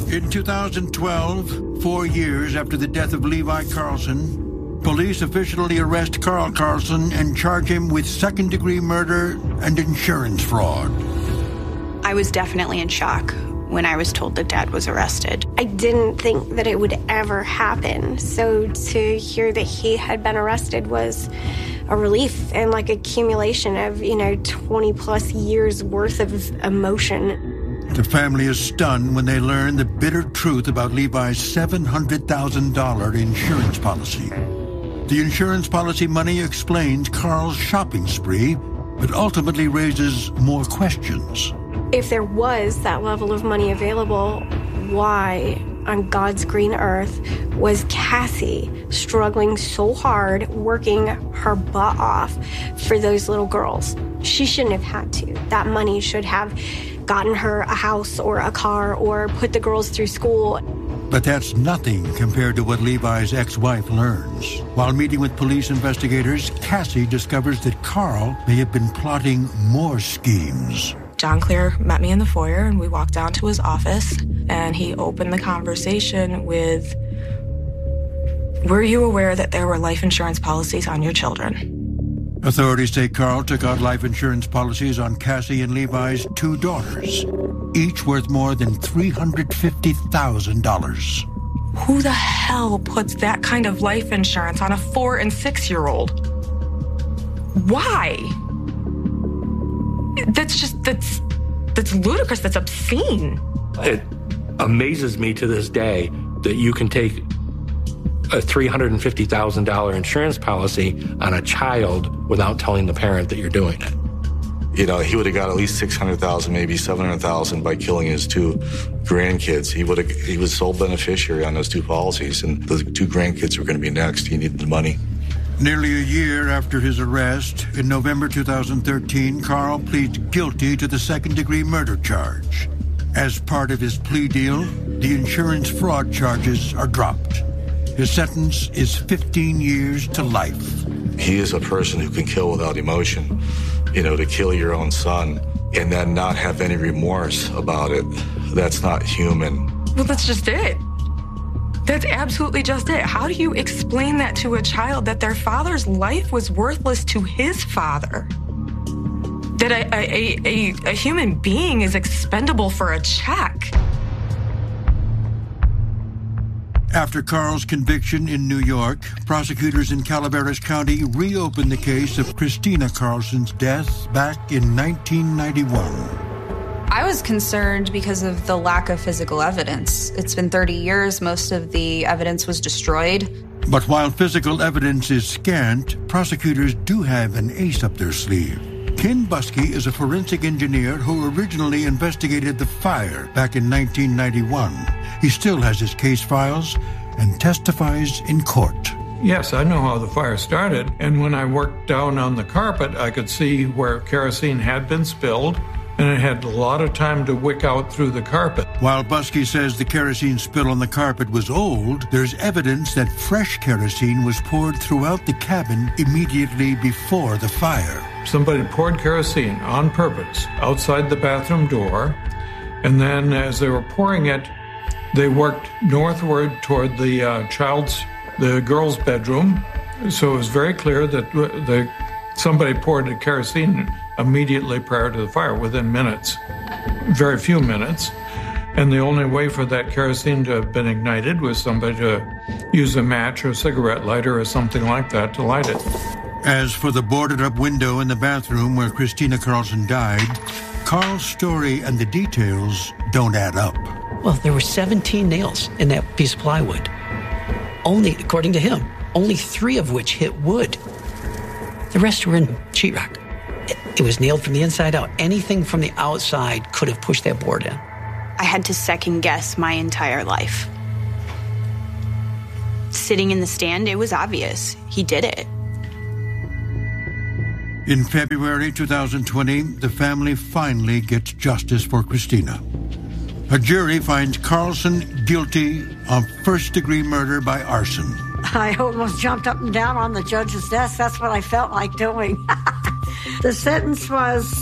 In 2012, 4 years after the death of Levi Carlson, police officially arrest Carl Carlson and charge him with second-degree murder and insurance fraud. I was definitely in shock when I was told that Dad was arrested. I didn't think that it would ever happen. So to hear that he had been arrested was a relief and like accumulation of, 20 plus years worth of emotion. The family is stunned when they learn the bitter truth about Levi's $700,000 insurance policy. The insurance policy money explains Carl's shopping spree, but ultimately raises more questions. If there was that level of money available, why on God's green earth was Cassie struggling so hard, working her butt off for those little girls? She shouldn't have had to. That money should have gotten her a house or a car or put the girls through school. But that's nothing compared to what Levi's ex-wife learns. While meeting with police investigators, Cassie discovers that Carl may have been plotting more schemes. John Clear met me in the foyer, and we walked down to his office, and he opened the conversation with, "Were you aware that there were life insurance policies on your children?" Authorities say Carl took out life insurance policies on Cassie and Levi's 2 daughters, each worth more than $350,000. Who the hell puts that kind of life insurance on a 4- and 6-year-old? Why? That's ludicrous. That's obscene. It amazes me to this day that you can take a $350,000 insurance policy on a child without telling the parent that you're doing it. He would have got at least $600,000, maybe $700,000 by killing his 2 grandkids. He was sole beneficiary on those 2 policies, and the 2 grandkids were going to be next. He needed the money. Nearly a year after his arrest, in November 2013, Carl pleads guilty to the second-degree murder charge. As part of his plea deal, the insurance fraud charges are dropped. His sentence is 15 years to life. He is a person who can kill without emotion. To kill your own son and then not have any remorse about it, that's not human. Well, that's just it. That's absolutely just it. How do you explain that to a child, that their father's life was worthless to his father? That a human being is expendable for a check? After Carl's conviction in New York, prosecutors in Calaveras County reopened the case of Christina Carlson's death back in 1991. I was concerned because of the lack of physical evidence. It's been 30 years. Most of the evidence was destroyed. But while physical evidence is scant, prosecutors do have an ace up their sleeve. Ken Buskey is a forensic engineer who originally investigated the fire back in 1991. He still has his case files and testifies in court. Yes, I know how the fire started. And when I worked down on the carpet, I could see where kerosene had been spilled, and it had a lot of time to wick out through the carpet. While Buskey says the kerosene spill on the carpet was old, there's evidence that fresh kerosene was poured throughout the cabin immediately before the fire. Somebody poured kerosene on purpose outside the bathroom door, and then as they were pouring it, they worked northward toward the girl's bedroom. So it was very clear that somebody poured the kerosene immediately prior to the fire, within minutes, very few minutes. And the only way for that kerosene to have been ignited was somebody to use a match or a cigarette lighter or something like that to light it. As for the boarded-up window in the bathroom where Christina Carlson died, Carl's story and the details don't add up. Well, there were 17 nails in that piece of plywood. Only, according to him, only 3 of which hit wood. The rest were in sheetrock. It was nailed from the inside out. Anything from the outside could have pushed that board in. I had to second-guess my entire life. Sitting in the stand, it was obvious. He did it. In February 2020, the family finally gets justice for Christina. A jury finds Carlson guilty of first-degree murder by arson. I almost jumped up and down on the judge's desk. That's what I felt like doing. The sentence was